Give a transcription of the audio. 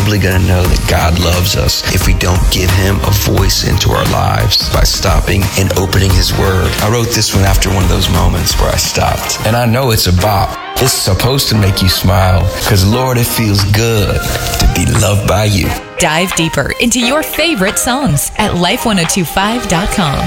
probably going to know that God loves us if we don't give him a voice into our lives by stopping and opening his word. I wrote this one after one of those moments where I stopped. And I know it's a bop. It's supposed to make you smile because, Lord, it feels good to be loved by you. Dive deeper into your favorite songs at life1025.com.